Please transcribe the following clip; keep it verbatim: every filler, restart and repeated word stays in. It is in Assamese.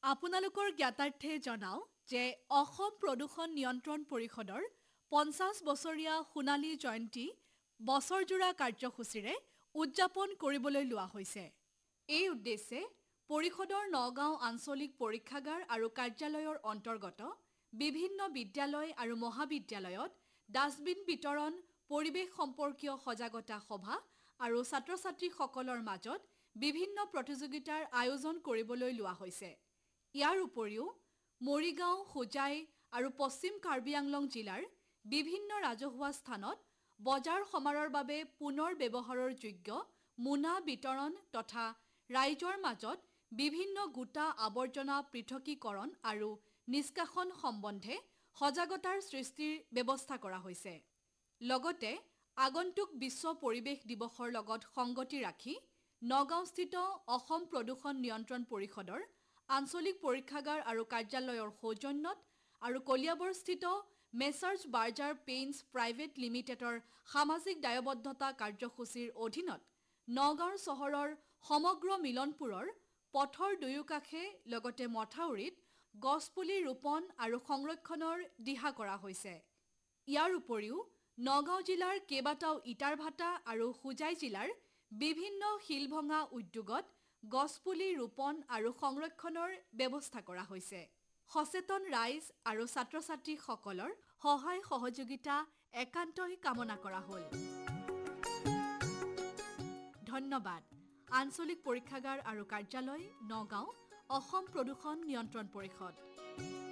আপোনালোকৰ জ্ঞাতাৰ্থে জনাও যে অসম প্ৰদূষণ নিয়ন্ত্ৰণ পৰিষদৰ পঞ্চাছ বছৰীয়া সোণালী জয়ন্তী বছৰজোৰা কাৰ্যসূচীৰে উদযাপন কৰিবলৈ লোৱা হৈছে। এই উদ্দেশ্যে পৰিষদৰ নগাঁও আঞ্চলিক পৰীক্ষাগাৰ আৰু কাৰ্যালয়ৰ অন্তৰ্গত বিভিন্ন বিদ্যালয় আৰু মহাবিদ্যালয়ত ডাষ্টবিন বিতৰণ, পৰিৱেশ সম্পৰ্কীয় সজাগতা সভা আৰু ছাত্ৰ-ছাত্ৰীসকলৰ মাজত বিভিন্ন প্ৰতিযোগিতাৰ আয়োজন কৰিবলৈ লোৱা হৈছে। ইয়াৰ উপৰিও মৰিগাঁও, হোজাই আৰু পশ্চিম কাৰ্বি আংলং জিলাৰ বিভিন্ন ৰাজহুৱা স্থানত বজাৰ সমাৰৰ বাবে পুনৰ ব্যৱহাৰৰ যোগ্য মোনা বিতৰণ তথা ৰাইজৰ মাজত বিভিন্ন গোটা আৱৰ্জনা পৃথকীকৰণ আৰু নিষ্কাশন সম্বন্ধে সজাগতাৰ সৃষ্টিৰ ব্যৱস্থা কৰা হৈছে। লগতে আগন্তুক বিশ্ব পৰিৱেশ দিৱসৰ লগত সংগতি ৰাখি নগাঁওস্থিত অসম প্ৰদূষণ নিয়ন্ত্ৰণ পৰিষদৰ আঞ্চলিক পৰীক্ষাগাৰ আৰু কাৰ্যালয়ৰ সৌজন্যত আৰু কলিয়াবৰস্থিত মেছাৰ্ছ বাৰ্জাৰ পেইণ্টছ প্ৰাইভেট লিমিটেডৰ সামাজিক দায়বদ্ধতা কাৰ্যসূচীৰ অধীনত নগাঁও চহৰৰ সমগ্ৰ মিলনপুৰৰ পথৰ দুয়োকাষে লগতে মথাউৰিত গছপুলি ৰোপণ আৰু সংৰক্ষণৰ দিহা কৰা হৈছে। ইয়াৰ উপৰিও নগাঁও জিলাৰ কেইবাটাও ইটাৰ ভাটা আৰু হোজাই জিলাৰ বিভিন্ন শিলভঙা উদ্যোগত গছপুলি ৰোপণ আৰু সংৰক্ষণৰ ব্যৱস্থা কৰা হৈছে। সচেতন ৰাইজ আৰু ছাত্ৰ-ছাত্ৰীসকলৰ সহায় সহযোগিতা একান্তই কামনা কৰা হ'ল। ধন্যবাদ। আঞ্চলিক পৰীক্ষাগাৰ আৰু কাৰ্যালয়, নগাঁও, অসম প্ৰদূষণ নিয়ন্ত্ৰণ পৰিষদ।